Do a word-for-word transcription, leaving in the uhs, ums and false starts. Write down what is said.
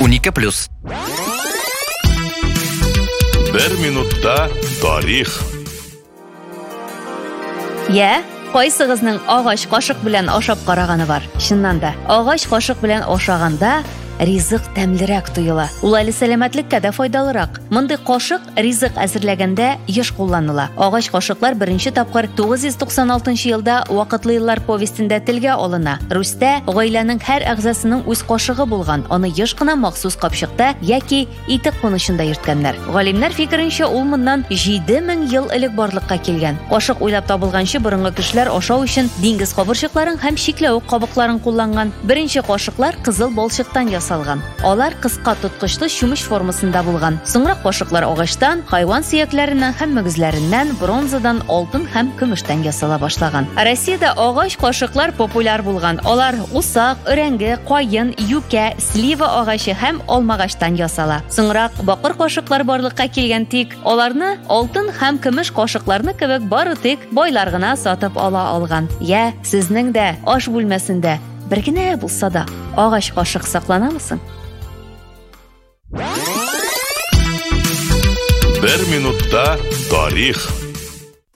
унике плюс. Бер минутта тарих. Я, кайсыгызның агач кашык белән ашап караганы бар? Чыннан да, агач кашык белән ашаганда ризык тәмлерәк тоела. Ул әле сәламәтлеккә дә файдалырак. Мондый кашык ризык әзерләгәндә еш кулланыла. Агач кашыклар беренче тапкыр тугыз йөз туксан алтынчы елда Вакытлы еллар повестендә телгә алына. Рустә гаиләнең һәр әгъзасының үз кашыгы булган. Аны еш кына махсус капчыкта яки итек кунышында йөрткәннәр. Галимнәр фикеренчә, ул моннан җиде мең ел элек барлыкка килгән. Кашык уйлап табылганчы борынгы кешеләр ашау өчен диңгез кабырчыкларын һәм чикләвек кабыкларын кулланган. Беренче кашыклар кызыл балчыктан салган. Алар кыска тоткычлы чүмеч формасында булган. Соңрак кашыклар агачтан, хайван сөякләреннән һәм мөгезләреннән, бронзадан, алтын һәм көмештән ясала башлаган. Россиядә агач кашыклар популяр булган. Алар усак, өрәңге, каен, юкә, слива агачы һәм алмагачтан ясала. Соңрак бакыр кашыклар барлыкка килгән, тик аларны алтын һәм көмеш кашыкларны кебек бары тик байлар гына сатып ала алган. Я, сезнең дә аш бүлмәсендә бер генә булса да агач кашык сакланамы соң? Бер минутта тарих.